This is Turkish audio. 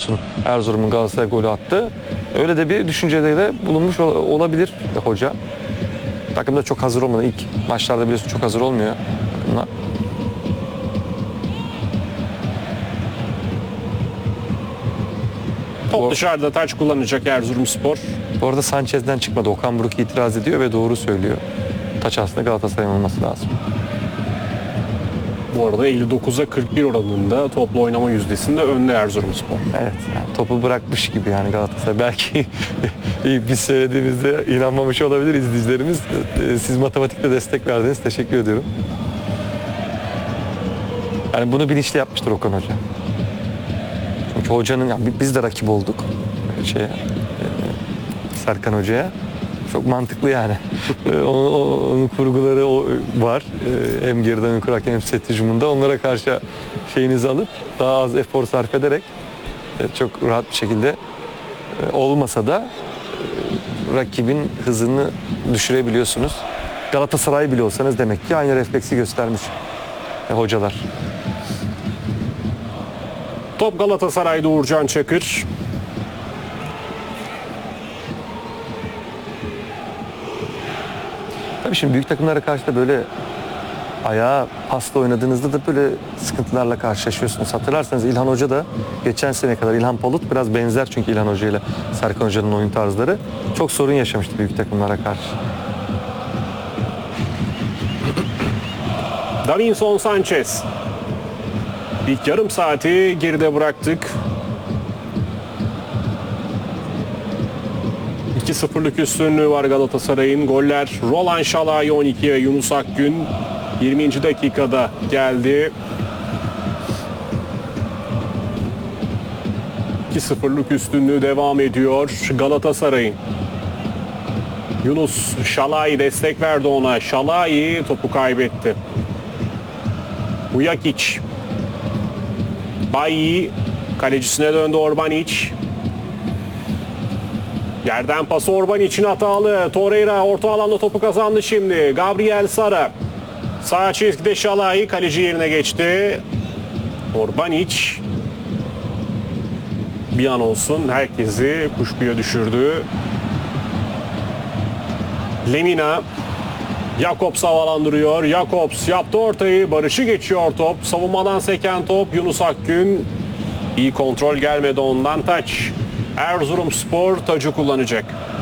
biliyorsun Erzurum'un Galatasaray golü attı. Öyle de bir düşünceyle bulunmuş olabilir hoca. Takım da çok hazır olmadı. İlk maçlarda biliyorsun çok hazır olmuyor takımlar. Top dışarıda, taç kullanacak Erzurumspor. Bu arada Sanchez'den çıkmadı. Okan Buruk itiraz ediyor ve doğru söylüyor. Taç aslında Galatasaray'ın olması lazım. Bu arada 59'a 41 oranında toplu oynama yüzdesinde önde Erzurumspor. Evet, yani topu bırakmış gibi yani Galatasaray. Belki biz söylediğimizde inanmamış olabilir izleyicilerimiz. Siz matematikte destek verdiniz. Teşekkür ediyorum. Yani bunu bilinçli yapmıştır Okan Hoca. Çünkü hocanın, yani biz de rakip olduk Serkan Hoca'ya. Çok mantıklı yani. Onun kurguları var. Hem geriden ön kurarken hem set hücumunda. Onlara karşı şeyinizi alıp daha az efor sarf ederek çok rahat bir şekilde olmasa da rakibin hızını düşürebiliyorsunuz. Galatasaray bile olsanız demek ki aynı refleksi göstermiş hocalar. Top Galatasaray'da Uğurcan Çakır. Tabii şimdi büyük takımlara karşı da böyle ayağa pasla oynadığınızda da böyle sıkıntılarla karşılaşıyorsunuz. Hatırlarsanız İlhan Hoca da geçen sene kadar, İlhan Palut biraz benzer çünkü İlhan Hoca ile Serkan Hoca'nın oyun tarzları. Çok sorun yaşamıştı büyük takımlara karşı. Davinson Sanchez. İlk yarım saati geride bıraktık. 2-0'lık üstünlüğü var Galatasaray'ın. Goller Roland Şalay 12 ve Yunus Akgün 20. dakikada geldi. 2-0'lık üstünlüğü devam ediyor Galatasaray'ın. Yunus Şalay destek verdi ona. Şalay topu kaybetti. Ujakic. Bayi kalecisine döndü Orbanic. Yerden pası Orban için hatalı. Torreira orta alanda topu kazandı şimdi. Gabriel Sara. Sağ çizgide Şalay kaleci yerine geçti. Orbanic bir an olsun herkesi kuşkuya düşürdü. Lemina. Jakobs havalandırıyor. Jakobs yaptı ortayı. Barış'ı geçiyor top. Savunmadan seken top. Yunus Akgün. İyi kontrol gelmedi ondan. Taç. Erzurumspor tacı kullanacak.